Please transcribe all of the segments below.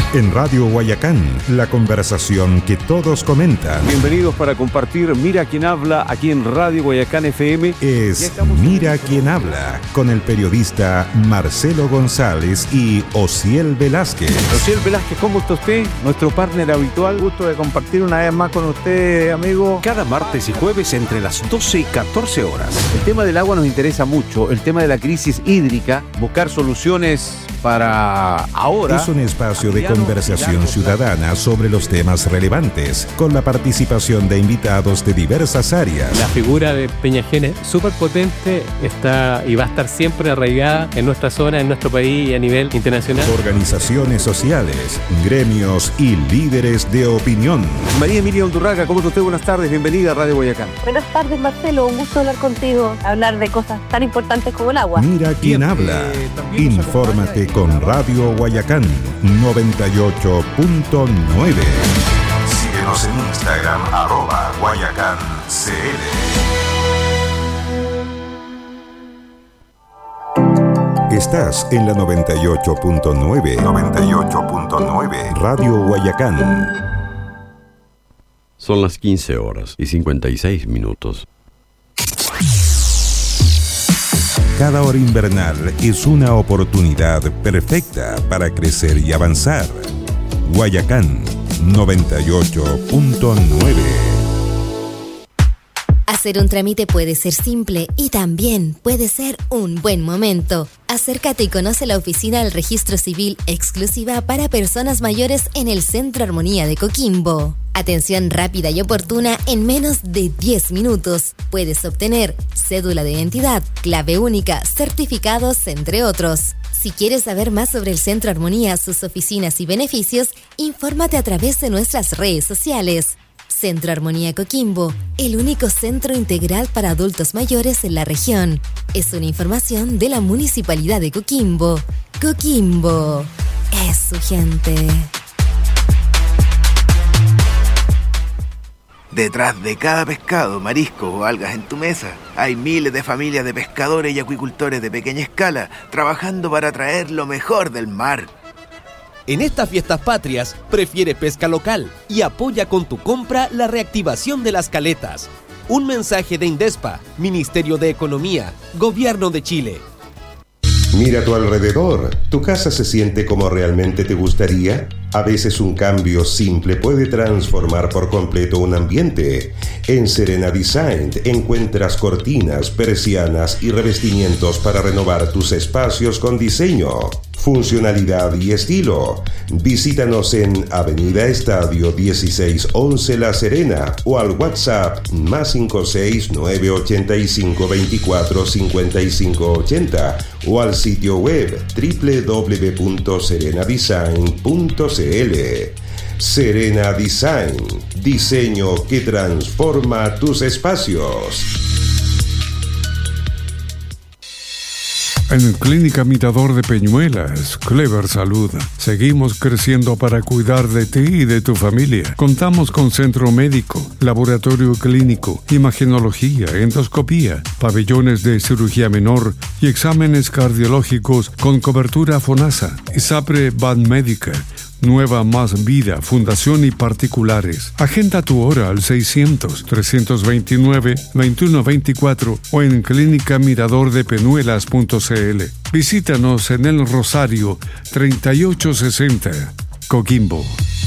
En Radio Guayacán, la conversación que todos comentan. Bienvenidos para compartir Mira Quién Habla aquí en Radio Guayacán FM. Es Mira Quién Habla, con el periodista Marcelo González y Osiel Velázquez. Osiel Velázquez, ¿cómo está usted? Nuestro partner habitual. Gusto de compartir una vez más con usted, amigo. Cada martes y jueves entre las 12 y 14 horas. El tema del agua nos interesa mucho, el tema de la crisis hídrica, buscar soluciones para ahora. Es un espacio de conversación ciudadana sobre los temas relevantes, con la participación de invitados de diversas áreas. La figura de Peñajén es súper potente, está y va a estar siempre arraigada en nuestra zona, en nuestro país y a nivel internacional. Organizaciones sociales, gremios y líderes de opinión. María Emilia Undurraga, ¿cómo está usted? Buenas tardes, bienvenida a Radio Guayacán. Buenas tardes, Marcelo, un gusto hablar contigo, hablar de cosas tan importantes como el agua. Mira Quién Habla. Infórmate con Radio Guayacán 98.9. Síguenos en Instagram @GuayacánCL. Estás en la 98.9. 98.9 Radio Guayacán. Son las 15 horas y 56 minutos. Cada hora invernal es una oportunidad perfecta para crecer y avanzar. Guayacán 98.9. Hacer un trámite puede ser simple y también puede ser un buen momento. Acércate y conoce la oficina del Registro Civil exclusiva para personas mayores en el Centro Armonía de Coquimbo. Atención rápida y oportuna en menos de 10 minutos. Puedes obtener cédula de identidad, clave única, certificados, entre otros. Si quieres saber más sobre el Centro Armonía, sus oficinas y beneficios, infórmate a través de nuestras redes sociales. Centro Armonía Coquimbo, el único centro integral para adultos mayores en la región. Es una información de la Municipalidad de Coquimbo. Coquimbo es su gente. Detrás de cada pescado, marisco o algas en tu mesa, hay miles de familias de pescadores y acuicultores de pequeña escala trabajando para traer lo mejor del mar. En estas fiestas patrias, prefiere pesca local y apoya con tu compra la reactivación de las caletas. Un mensaje de Indespa, Ministerio de Economía, Gobierno de Chile. Mira a tu alrededor. ¿Tu casa se siente como realmente te gustaría? A veces un cambio simple puede transformar por completo un ambiente. En Serena Design encuentras cortinas, persianas y revestimientos para renovar tus espacios con diseño, funcionalidad y estilo. Visítanos en Avenida Estadio 1611 La Serena o al WhatsApp +56 985 24 55 80 o al sitio web www.serenadesign.cl. Serena Design, diseño que transforma tus espacios. En Clínica Mirador de Peñuelas, Clever Salud, seguimos creciendo para cuidar de ti y de tu familia. Contamos con centro médico, laboratorio clínico, imagenología, endoscopía, pabellones de cirugía menor y exámenes cardiológicos con cobertura FONASA, ISAPRE Banmédica, Nueva Más Vida, Fundación y particulares. Agenda tu hora al 600-329-2124 o en clínicamiradordepeñuelas.cl. Visítanos en El Rosario 3860, Coquimbo.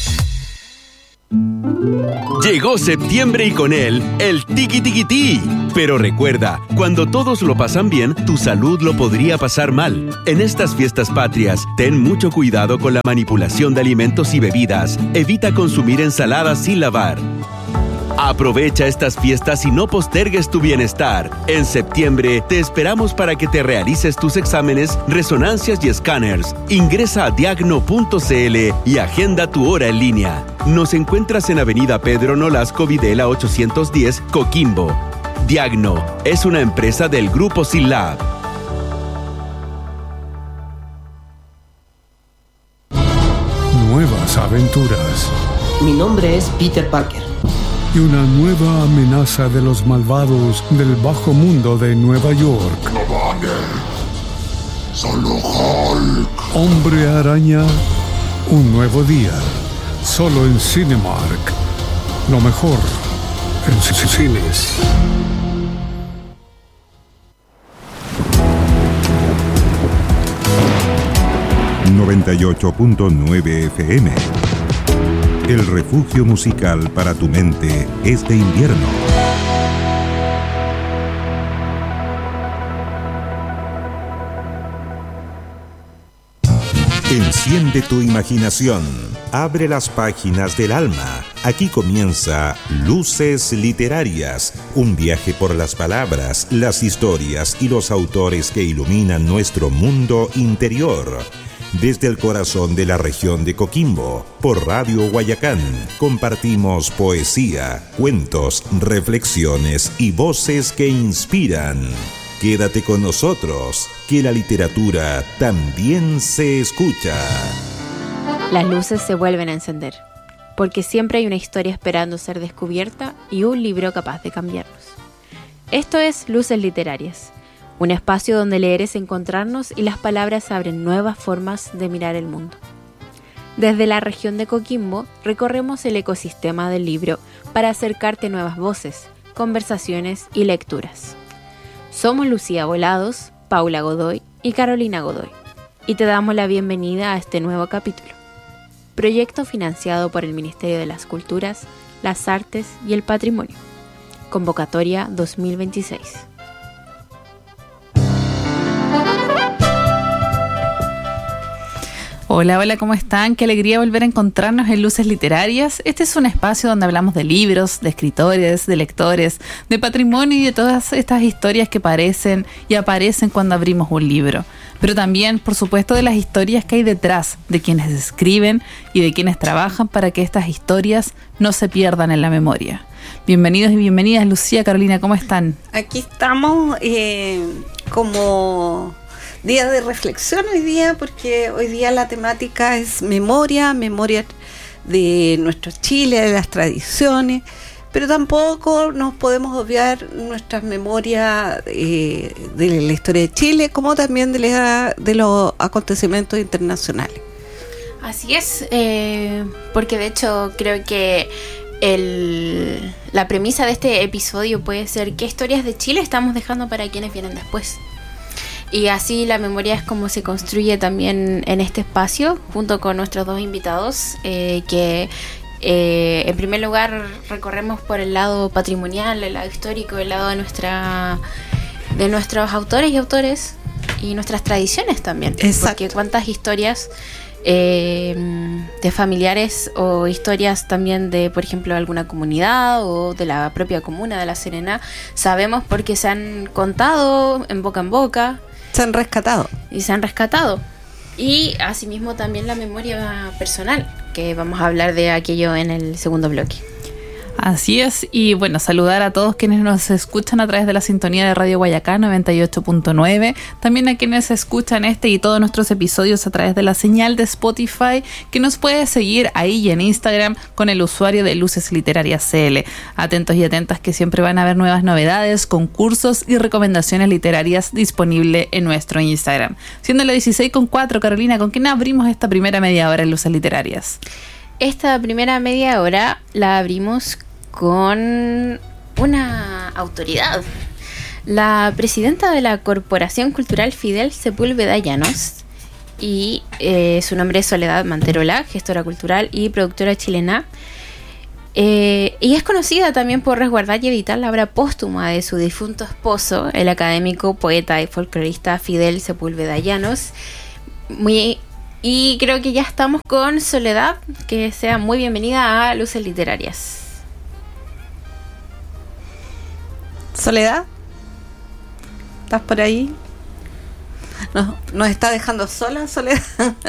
Llegó septiembre y con él el tiqui-tiqui-tí. Pero recuerda, cuando todos lo pasan bien, tu salud lo podría pasar mal. En estas fiestas patrias, ten mucho cuidado con la manipulación de alimentos y bebidas. Evita consumir ensaladas sin lavar. Aprovecha estas fiestas y no postergues tu bienestar. En septiembre te esperamos para que te realices tus exámenes, resonancias y escáneres. Ingresa a diagno.cl y agenda tu hora en línea. Nos encuentras en Avenida Pedro Nolasco Videla 810, Coquimbo. Diagno es una empresa del Grupo SILAB. Nuevas aventuras. Mi nombre es Peter Parker. Y una nueva amenaza de los malvados del bajo mundo de Nueva York. No vale. Solo Hulk. Hombre Araña Un nuevo día, solo en Cinemark. Lo mejor en cines. ...98.9 FM... El refugio musical para tu mente este invierno. Enciende tu imaginación. Abre las páginas del alma. Aquí comienza Luces Literarias, un viaje por las palabras, las historias y los autores que iluminan nuestro mundo interior. Desde el corazón de la región de Coquimbo, por Radio Guayacán, compartimos poesía, cuentos, reflexiones y voces que inspiran. Quédate con nosotros, que la literatura también se escucha. Las luces se vuelven a encender, porque siempre hay una historia esperando ser descubierta y un libro capaz de cambiarnos. Esto es Luces Literarias, un espacio donde leer es encontrarnos y las palabras abren nuevas formas de mirar el mundo. Desde la región de Coquimbo recorremos el ecosistema del libro para acercarte nuevas voces, conversaciones y lecturas. Somos Lucía Volados, Paula Godoy y Carolina Godoy, y te damos la bienvenida a este nuevo capítulo. Proyecto financiado por el Ministerio de las Culturas, las Artes y el Patrimonio. Convocatoria 2026. Hola, hola, ¿cómo están? Qué alegría volver a encontrarnos en Luces Literarias. Este es un espacio donde hablamos de libros, de escritores, de lectores, de patrimonio y de todas estas historias que aparecen cuando abrimos un libro. Pero también, por supuesto, de las historias que hay detrás, de quienes escriben y de quienes trabajan para que estas historias no se pierdan en la memoria. Bienvenidos y bienvenidas, Lucía, Carolina, ¿cómo están? Aquí estamos como día de reflexión hoy día, porque hoy día la temática es memoria de nuestro Chile, de las tradiciones, pero tampoco nos podemos obviar nuestras memorias de la historia de Chile, como también de los acontecimientos internacionales. Así es, porque de hecho creo que la premisa de este episodio puede ser qué historias de Chile estamos dejando para quienes vienen después. Y así la memoria es como se construye también en este espacio, junto con nuestros dos invitados, que en primer lugar recorremos por el lado patrimonial, el lado histórico, el lado de nuestros autores y nuestras tradiciones también. Exacto. Porque cuántas historias de familiares o historias también de, por ejemplo, alguna comunidad o de la propia comuna de La Serena, sabemos porque se han contado en boca. Se han rescatado. Y asimismo también la memoria personal, que vamos a hablar de aquello en el segundo bloque. Así es, y bueno, saludar a todos quienes nos escuchan a través de la sintonía de Radio Guayacán 98.9, también a quienes escuchan este y todos nuestros episodios a través de la señal de Spotify, que nos puede seguir ahí y en Instagram con el usuario de Luces Literarias CL. Atentos y atentas que siempre van a haber nuevas novedades, concursos y recomendaciones literarias disponibles en nuestro Instagram. Siendo la 16:04, Carolina, ¿con quién abrimos esta primera media hora en Luces Literarias? Esta primera media hora la abrimos con una autoridad. La presidenta de la Corporación Cultural Fidel Sepúlveda Llanos, y su nombre es Soledad Manterola, gestora cultural y productora chilena, y es conocida también por resguardar y editar la obra póstuma de su difunto esposo, el académico, poeta y folclorista Fidel Sepúlveda Llanos. Y creo que ya estamos con Soledad, que sea muy bienvenida a Luces Literarias. Soledad, ¿estás por ahí? ¿Nos está dejando sola, Soledad?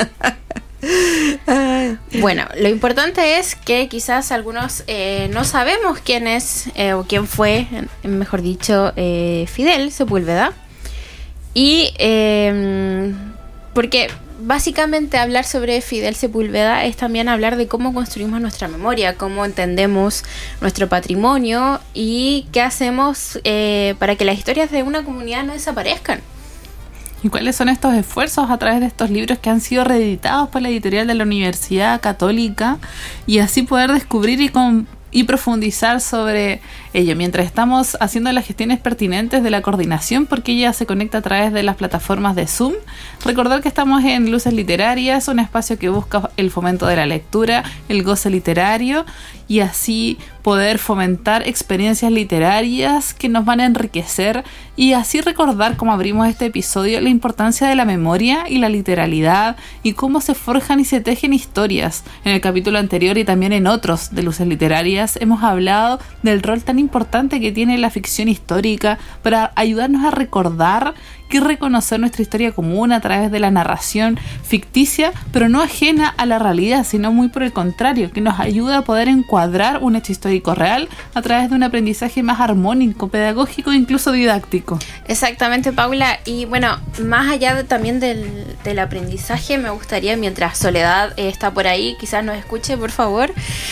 Bueno, lo importante es que quizás algunos no sabemos quién es o quién fue, mejor dicho, Fidel Sepúlveda. Y porque básicamente hablar sobre Fidel Sepúlveda es también hablar de cómo construimos nuestra memoria, cómo entendemos nuestro patrimonio y qué hacemos para que las historias de una comunidad no desaparezcan. ¿Y cuáles son estos esfuerzos a través de estos libros que han sido reeditados por la editorial de la Universidad Católica y así poder descubrir y profundizar sobre ello mientras estamos haciendo las gestiones pertinentes de la coordinación, porque ella se conecta a través de las plataformas de Zoom? Recordar que estamos en Luces Literarias, un espacio que busca el fomento de la lectura, el goce literario y así poder fomentar experiencias literarias que nos van a enriquecer y así recordar, como abrimos este episodio, la importancia de la memoria y la literalidad y cómo se forjan y se tejen historias. En el capítulo anterior y también en otros de Luces Literarias hemos hablado del rol tan importante que tiene la ficción histórica para ayudarnos a recordar y reconocer nuestra historia común a través de la narración ficticia, pero no ajena a la realidad, sino muy por el contrario, que nos ayuda a poder encuadrar un hecho histórico real a través de un aprendizaje más armónico, pedagógico e incluso didáctico. Exactamente, Paula. Y bueno, más allá también del aprendizaje, me gustaría, mientras Soledad está por ahí, quizás nos escuche, por favor,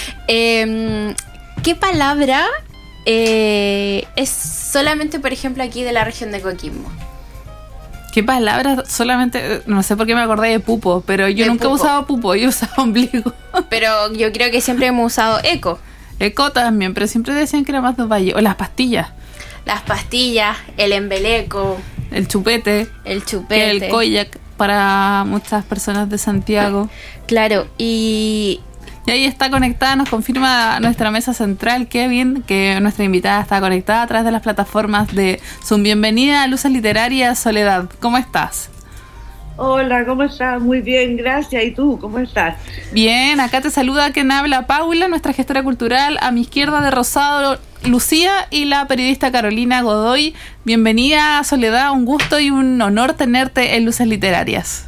¿qué palabra es solamente, por ejemplo, aquí de la región de Coquimbo? ¿Qué palabra? Solamente, no sé por qué me acordé de pupo, pero yo nunca he usado pupo, yo usaba ombligo. Pero yo creo que siempre hemos usado eco. Eco también, pero siempre decían que era más de valle. O las pastillas. Las pastillas, el embeleco. El chupete. El koyak para muchas personas de Santiago. Claro, y ahí está conectada, nos confirma nuestra mesa central, Kevin, que nuestra invitada está conectada a través de las plataformas de Zoom. Bienvenida a Luces Literarias, Soledad. ¿Cómo estás? Hola, ¿cómo estás? Muy bien, gracias. ¿Y tú, cómo estás? Bien, acá te saluda quien habla, Paula, nuestra gestora cultural. A mi izquierda de Rosado, Lucía, y la periodista Carolina Godoy. Bienvenida, Soledad, un gusto y un honor tenerte en Luces Literarias.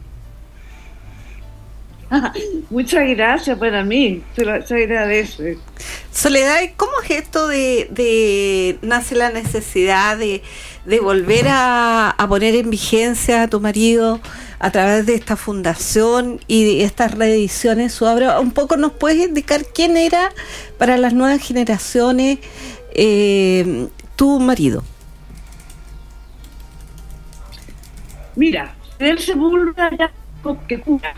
Muchas gracias para mí, se agradece. Soledad, ¿cómo es esto de nace la necesidad de volver a poner en vigencia a tu marido a través de esta fundación y de estas reediciones su obra? Un poco nos puedes indicar quién era para las nuevas generaciones tu marido. Mira, Fidel Sepúlveda ya que cura.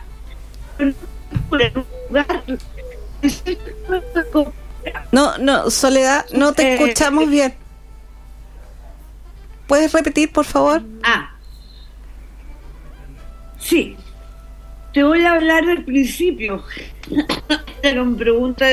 No, Soledad, no te escuchamos bien. ¿Puedes repetir, por favor? Sí. Te voy a hablar del principio. Me pregunta.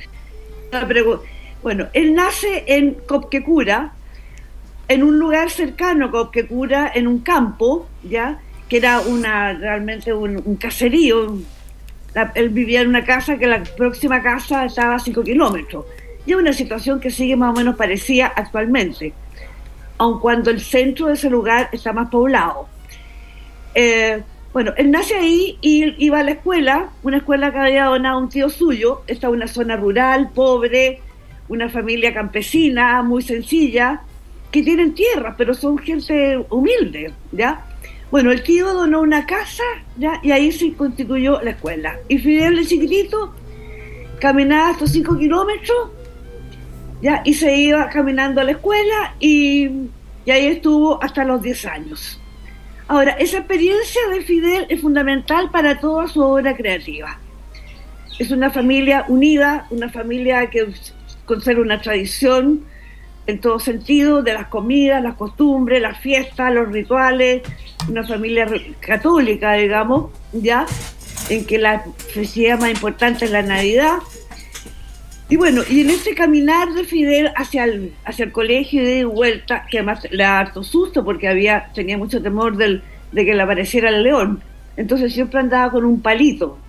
Bueno, él nace en Copquecura, en un lugar cercano a Copquecura, en un campo, ¿ya? Que era realmente un caserío. Él vivía en una casa que la próxima casa estaba a 5 kilómetros. Y es una situación que sigue más o menos parecida actualmente, aun cuando el centro de ese lugar está más poblado. Bueno, él nace ahí y iba a la escuela, una escuela que había donado un tío suyo. Está en una zona rural, pobre, una familia campesina, muy sencilla, que tienen tierras, pero son gente humilde, ¿ya? Bueno, el tío donó una casa, ¿ya? Y ahí se constituyó la escuela. Y Fidel, de chiquitito, caminaba estos 5 kilómetros, ¿ya? Y se iba caminando a la escuela y ahí estuvo hasta los 10 años. Ahora, esa experiencia de Fidel es fundamental para toda su obra creativa. Es una familia unida, una familia que conserva una tradición en todo sentido, de las comidas, las costumbres, las fiestas, los rituales, una familia católica, digamos, ya, en que la festividad más importante es la Navidad. Y bueno, y en ese caminar de Fidel hacia el colegio y de vuelta, que además le da harto susto porque tenía mucho temor de que le apareciera el león, entonces siempre andaba con un palito,